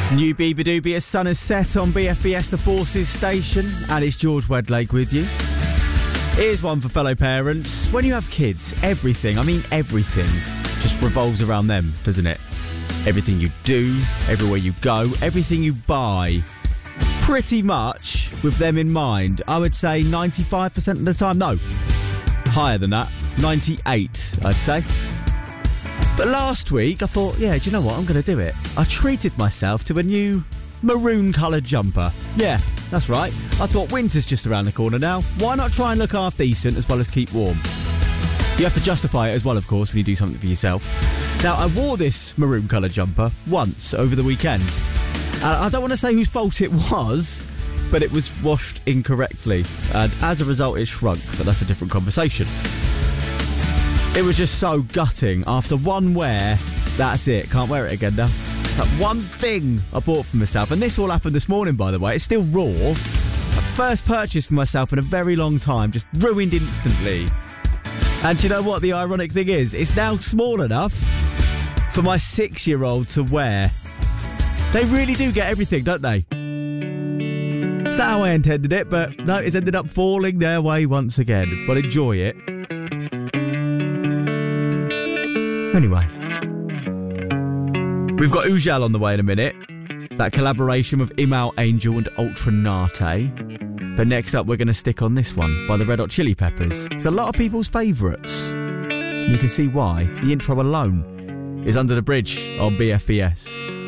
New Beaver-Doobie, as sun has set on BFBS, the Forces station, and it's George Wedlake with you. Here's one for fellow parents. When you have kids, everything just revolves around them, doesn't it? Everything you do, everywhere you go, everything you buy, pretty much with them in mind. I would say 95% of the time. No, higher than that. 98, I'd say. But last week, I thought, yeah, do you know what? I'm going to do it. I treated myself to a new maroon-coloured jumper. Yeah, that's right. I thought winter's just around the corner now. Why not try and look half decent as well as keep warm? You have to justify it as well, of course, when you do something for yourself. Now, I wore this maroon-coloured jumper once over the weekend. And I don't want to say whose fault it was, but it was washed incorrectly. And as a result, it shrunk, but that's a different conversation. It was just so gutting. After one wear, that's it. Can't wear it again now. That one thing I bought for myself, and this all happened this morning, by the way. It's still raw. First purchase for myself in a very long time, just ruined instantly. And do you know what the ironic thing is? It's now small enough for my 6-year-old to wear. They really do get everything, don't they? It's not how I intended it, but no, it's ended up falling their way once again. Well, enjoy it. Anyway, we've got Ujal on the way in a minute. That collaboration with Imal Angel and Ultra Nate. But next up, we're going to stick on this one by the Red Hot Chili Peppers. It's a lot of people's favourites. And you can see why. The intro alone is Under the Bridge on BFBS.